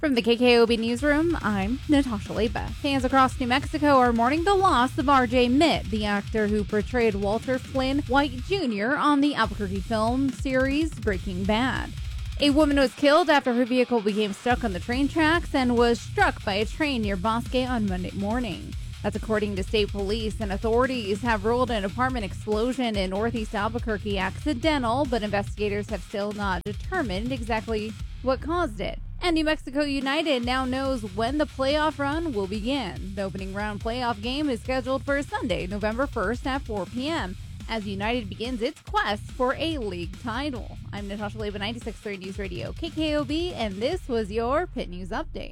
From the KKOB Newsroom, I'm Natasha Leba. Fans across New Mexico are mourning the loss of R.J. Mitt, the actor who portrayed Walter Flynn White Jr. on the Albuquerque film series Breaking Bad. A woman was killed after her vehicle became stuck on the train tracks and was struck by a train near Bosque on Monday morning. That's according to state police, and authorities have ruled an apartment explosion in northeast Albuquerque accidental, but investigators have still not determined exactly what caused it. And New Mexico United now knows when the playoff run will begin. The opening round playoff game is scheduled for Sunday, November 1st at 4 p.m. as United begins its quest for a league title. I'm Natasha Leba, 96.3 News Radio KKOB, and this was your Pit News Update.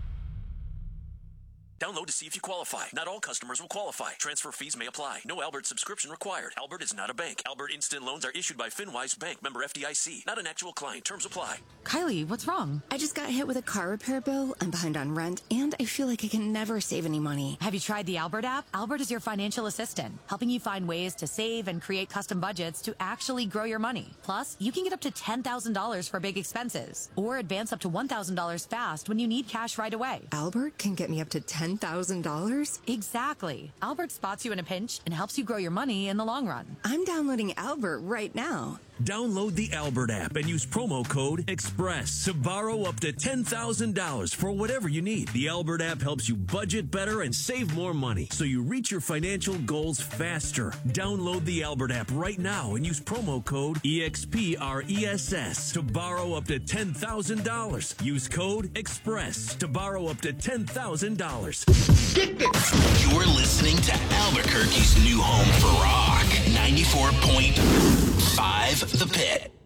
Download to see if you qualify. Not all customers will qualify. Transfer fees may apply. No Albert subscription required. Albert is not a bank. Albert Instant Loans are issued by FinWise Bank, member FDIC. Not an actual client. Terms apply. Kylie, what's wrong? I just got hit with a car repair bill. I'm behind on rent, and I feel like I can never save any money. Have you tried the Albert app? Albert is your financial assistant, helping you find ways to save and create custom budgets to actually grow your money. Plus, you can get up to $10,000 for big expenses, or advance up to $1,000 fast when you need cash right away. Albert can get me up to $10,000? Exactly. Albert spots you in a pinch and helps you grow your money in the long run. I'm downloading Albert right now. Download the Albert app and use promo code EXPRESS to borrow up to $10,000 for whatever you need. The Albert app helps you budget better and save more money so you reach your financial goals faster. Download the Albert app right now and use promo code EXPRESS to borrow up to $10,000. Use code EXPRESS to borrow up to $10,000. You're listening to Albuquerque's new home for rock, 94.5 The Pit.